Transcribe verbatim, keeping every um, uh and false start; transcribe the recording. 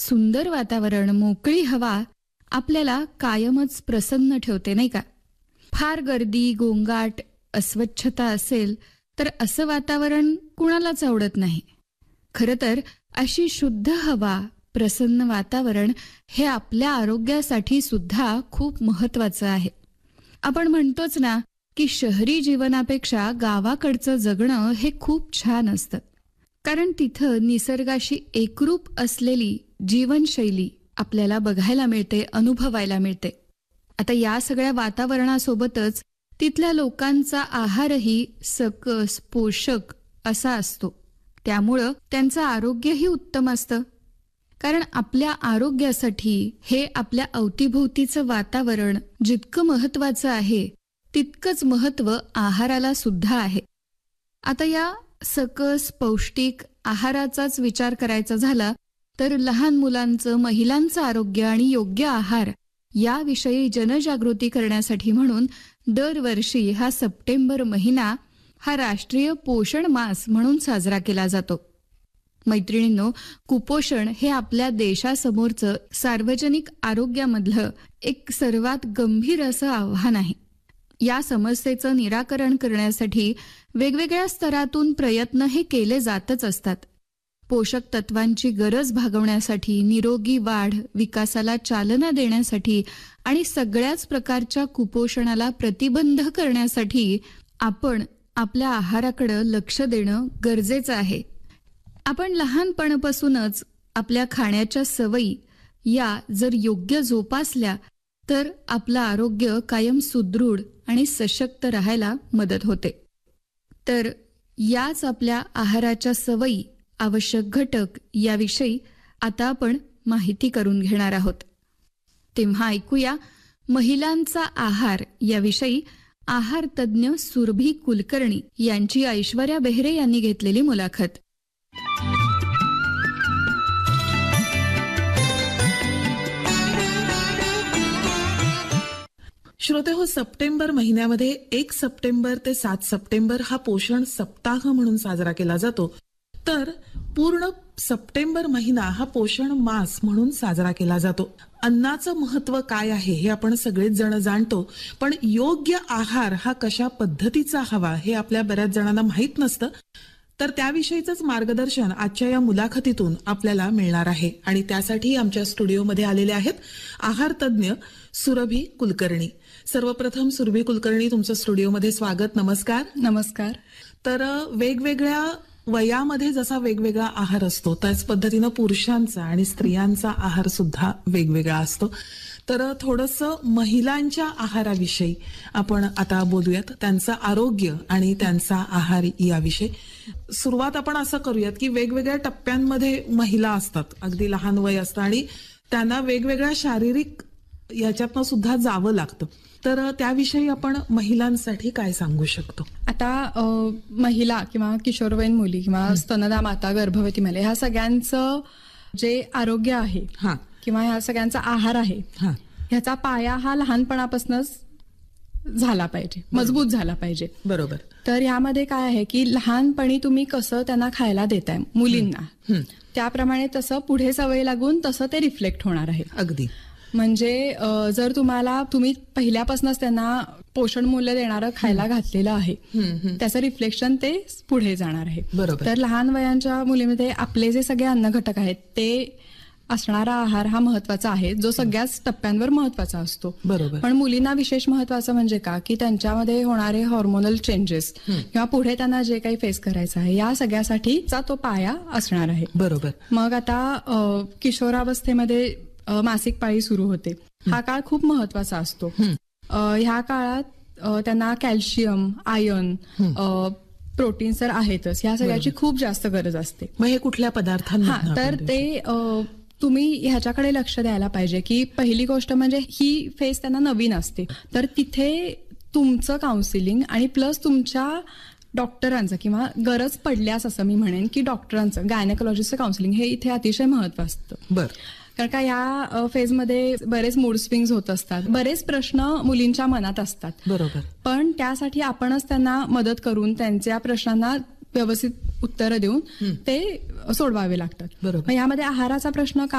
सुंदर वातावरण, मोकळी हवा आपल्याला कायमच प्रसन्न ठेवते, नाही का? फार गर्दी, गोंगाट, अस्वच्छता असेल तर असं वातावरण कुणालाच आवडत नाही. खरं तर अशी शुद्ध हवा, प्रसन्न वातावरण हे आपल्या आरोग्यासाठी सुद्धा खूप महत्वाचं आहे. आपण म्हणतोच ना की शहरी जीवनापेक्षा गावाकडचं जगणं हे खूप छान असतं, कारण तिथं निसर्गाशी एकरूप असलेली जीवनशैली आपल्याला बघायला मिळते, अनुभवायला मिळते. आता या सगळ्या वातावरणासोबतच तिथल्या लोकांचा आहारही सकस, पोषक असा असतो. त्यामुळं त्यांचं आरोग्यही उत्तम असतं. कारण आपल्या आरोग्यासाठी हे आपल्या अवतीभोवतीचं वातावरण जितकं महत्वाचं आहे तितकंच महत्व आहाराला सुद्धा आहे. आता या सकस, पौष्टिक आहाराचाच विचार करायचा झाला तर लहान मुलांचं, महिलांचं आरोग्य आणि योग्य आहार याविषयी जनजागृती करण्यासाठी म्हणून दरवर्षी हा सप्टेंबर महिना हा राष्ट्रीय पोषण मास म्हणून साजरा केला जातो. मैत्रिणींनो, कुपोषण हे आपल्या देशासमोरचं सार्वजनिक आरोग्यामधलं एक सर्वात गंभीर असं आव्हान आहे. या समस्येचं निराकरण करण्यासाठी वेगवेगळ्या स्तरातून प्रयत्न हे केले जातच असतात. पोषक तत्वांची गरज भागवण्यासाठी, निरोगी वाढ, विकासाला चालना देण्यासाठी आणि सगळ्याच प्रकारच्या कुपोषणाला प्रतिबंध करण्यासाठी आपण आपल्या आहाराकडे लक्ष देणं गरजेचं आहे. आपण लहानपणापासूनच आपल्या खाण्याच्या सवयी या जर योग्य जोपासल्या तर आपलं आरोग्य कायम सुदृढ आणि सशक्त राहायला मदत होते. तर याच आपल्या आहाराच्या सवयी, आवश्यक घटक याविषयी आता आपण माहिती करून घेणार आहोत. तेव्हा ऐकूया महिलांचा आहार याविषयी आहार तज्ज्ञ सुरभी कुलकर्णी यांची ऐश्वर्या बेहरे यांनी घेतलेली मुलाखत. श्रोते हो, सप्टेंबर महिन्यामध्ये एक सप्टेंबर ते सात सप्टेंबर हा पोषण सप्ताह म्हणून साजरा केला जातो. तर पूर्ण सप्टेंबर महिना हा पोषण मास म्हणून साजरा केला जातो. अन्नाचं महत्व काय आहे हे आपण सगळेच जण जाणतो, पण योग्य आहार हा कशा पद्धतीचा हवा हे आपल्या बऱ्याच जणांना माहीत नसतं. तर त्याविषयीचंच मार्गदर्शन आजच्या या मुलाखतीतून आपल्याला मिळणार आहे. आणि त्यासाठी आमच्या स्टुडिओमध्ये आलेले आहेत आहार तज्ज्ञ सुरभी कुलकर्णी. सर्वप्रथम सुरभी कुलकर्णी, तुमचं स्टुडिओमध्ये स्वागत. नमस्कार. नमस्कार. तर वेगवेगळ्या वयामध्ये जसा वेगवेगळा आहार असतो त्याच पद्धतीनं पुरुषांचा आणि स्त्रियांचा आहार सुद्धा वेगवेगळा असतो. तर थोडंसं महिलांच्या आहाराविषयी आपण आता बोलूयात, त्यांचं आरोग्य आणि त्यांचा आहार याविषयी. सुरुवात आपण असं करूयात की वेगवेगळ्या टप्प्यांमध्ये महिला असतात, अगदी लहान वय असतं आणि त्यांना वेगवेगळ्या शारीरिक याच्यातनं सुद्धा जावं लागतं. तर त्याविषयी आपण महिलांसाठी काय सांगू शकतो? आता महिला किंवा किशोरवयीन मुली किंवा स्तनदा माता, गर्भवती महिला ह्या सगळ्यांचं जे आरोग्य आहे किंवा ह्या सगळ्यांचा आहार आहे ह्याचा पाया हा लहानपणापासूनच झाला पाहिजे, मजबूत झाला पाहिजे. बरोबर. तर यामध्ये काय आहे की लहानपणी तुम्ही कसं त्यांना खायला देताय मुलींना, त्याप्रमाणे तसं पुढे सवय लागून तसं ते रिफ्लेक्ट होणार आहे. अगदी. म्हणजे जर तुम्हाला तुम्ही पहिल्यापासूनच त्यांना पोषण मूल्य देणारं खायला घातलेलं आहे त्याचं रिफ्लेक्शन ते पुढे जाणार आहे. बरोबर. तर लहान वयांच्या मुलीमध्ये आपले जे सगळे अन्न घटक आहेत ते असणारा आहार हा महत्वाचा आहे, जो सगळ्याच टप्प्यांवर महत्वाचा असतो. बरोबर. पण मुलींना विशेष महत्वाचं म्हणजे का की त्यांच्यामध्ये होणारे हॉर्मोनल चेंजेस किंवा पुढे त्यांना जे काही फेस करायचं आहे या सगळ्यासाठीचा तो पाया असणार आहे. बरोबर. मग आता किशोरावस्थेमध्ये मासिक पाळी सुरू होते, हा काळ खूप महत्वाचा असतो. ह्या काळात त्यांना कॅल्शियम, आयर्न, प्रोटीन तर आहेतच, ह्या सगळ्याची खूप जास्त गरज असते. मग हे कुठल्या पदार्थांना? तर ते तुम्ही ह्याच्याकडे लक्ष द्यायला पाहिजे की पहिली गोष्ट म्हणजे ही फेज त्यांना नवीन असते, तर तिथे तुमचं काउन्सिलिंग आणि प्लस तुमच्या डॉक्टरांचं किंवा गरज पडल्यास असं मी म्हणेन की डॉक्टरांचं, गायनेकोलॉजिस्टचं काउन्सिलिंग हे इथे अतिशय महत्वाचं असतं. बरं. कारण का या फेजमध्ये बरेच मूड स्विंग्स होत असतात, बरेच प्रश्न मुलींच्या मनात असतात. बरोबर. पण त्यासाठी आपणच त्यांना मदत करून त्यांच्या प्रश्नांना व्यवस्थित उत्तरं देऊन ते सोडवावे लागतात. बरोबर. यामध्ये आहाराचा प्रश्न